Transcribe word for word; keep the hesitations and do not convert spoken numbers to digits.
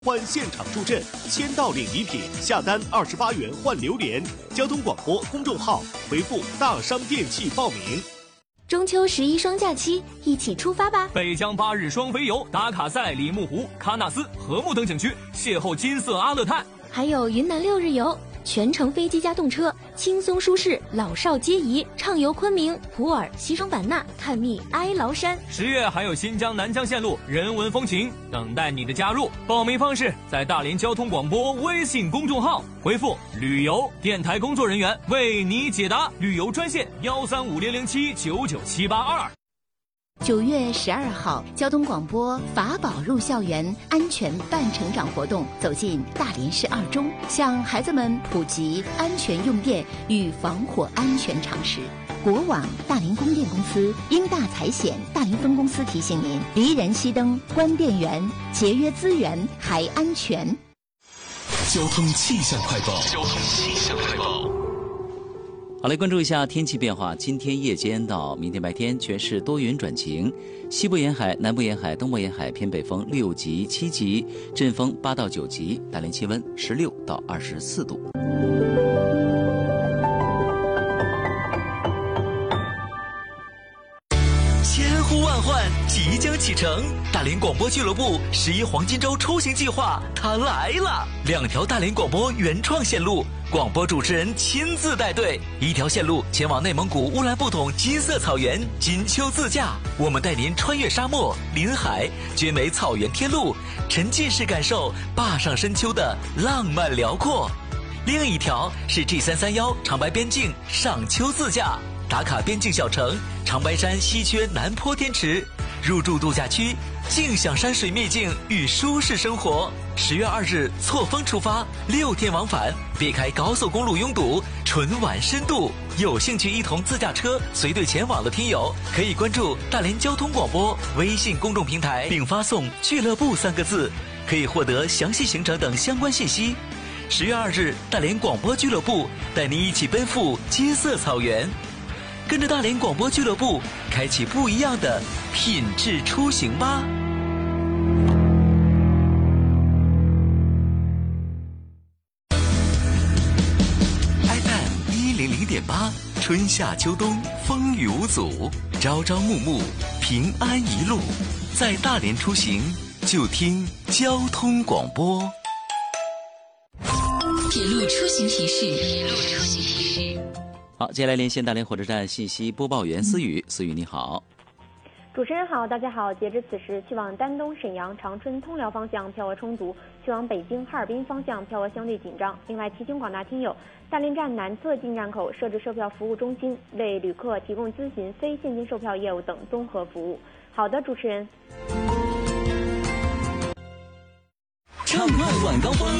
换现场助阵，签到领礼品，下单二十八元换榴莲。交通广播公众号回复“大商电器”报名。 中秋十一双假期，一起出发吧！ 北疆八日双飞游，打卡赛里木湖、喀纳斯、禾木等景区，邂逅金色阿勒泰。 还有云南六日游，全程飞机加动车，轻松舒适，老少皆宜，畅游昆明、普洱、西双版纳，看蜜哀牢山。 十月还有新疆南疆线路人文风情等待你的加入。报名方式在大连交通广播微信公众号回复旅游，电台工作人员为你解答。旅游专线幺三五零零七九九七八二。 九月十二号，交通广播法宝入校园安全伴成长活动走进大连市二中，向孩子们普及安全用电与防火安全常识。国网大连供电公司、英大财险大连分公司提醒您：离人熄灯，关电源，节约资源还安全。 交通气象快报。交通气象快报。 好，来关注一下天气变化。今天夜间到明天白天，全市多云转晴，西部沿海、南部沿海、东部沿海偏北风六级、七级，阵风八到九级。大连气温十六到二十四度。 千呼万唤即将启程，大连广播俱乐部十一黄金周出行计划它来了！两条大连广播原创线路，广播主持人亲自带队。一条线路前往内蒙古乌兰布统金色草原金秋自驾，我们带您穿越沙漠林海，绝美草原天路，沉浸式感受坝上深秋的浪漫辽阔。另一条是 G 三三一长白边境上秋自驾，打卡边境小城长白山西缺南坡天池，入住度假区，静享山水秘境与舒适生活。十月二日错峰出发，六天往返，避开高速公路拥堵，纯玩深度。有兴趣一同自驾车随队前往的听友，可以关注大连交通广播微信公众平台，并发送俱乐部三个字，可以获得详细行程等相关信息。十月二日，大连广播俱乐部带您一起奔赴金色草原，跟着大连广播俱乐部开启不一样的品质出行吧。F M 一零零点八，春夏秋冬风雨无阻，朝朝暮暮平安一路，在大连出行就听交通广播。 铁路出行提示。铁路出行提示。 好，接下来连线大连火车站信息播报员思雨。思雨你好。 主持人好，大家好。截至此时，去往丹东、沈阳、长春、通辽方向票额充足，去往北京、哈尔滨方向票额相对紧张。另外提醒广大听友，大连站南侧进站口设置售票服务中心，为旅客提供咨询非现金售票业务等综合服务。好的，主持人。 畅快晚高峰，